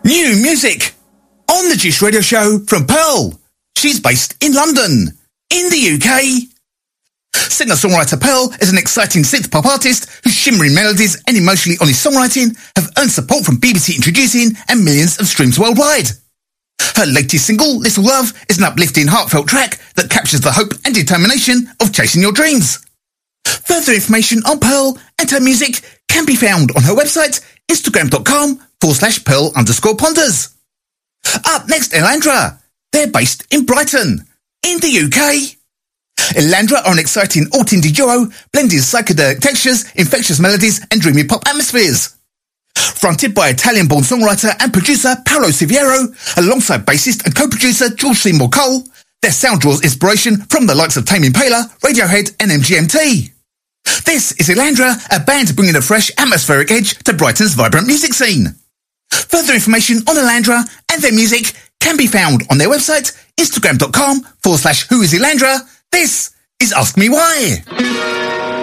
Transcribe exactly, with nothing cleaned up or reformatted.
New music on the Juice Radio Show from Pearl. She's based in London, in the U K. Singer-songwriter Pearl is an exciting synth-pop artist whose shimmering melodies and emotionally honest songwriting have earned support from B B C Introducing and millions of streams worldwide. Her latest single, Little Love, is an uplifting, heartfelt track that captures the hope and determination of chasing your dreams. Further information on Pearl and her music can be found on her website, instagram.com forward slash Pearl underscore ponders. Up next, Elandra. They're based in Brighton, in the U K. Elandra are an exciting alt-indie duo, blending psychedelic textures, infectious melodies and dreamy pop atmospheres. Fronted by Italian-born songwriter and producer Paolo Siviero, alongside bassist and co-producer George Seymour Cole, their sound draws inspiration from the likes of Tame Impala, Radiohead and M G M T. This is Elandra, a band bringing a fresh atmospheric edge to Brighton's vibrant music scene. Further information on Elandra and their music can be found on their website, instagram.com forward slash who is Elandra. This is Ask Me Why.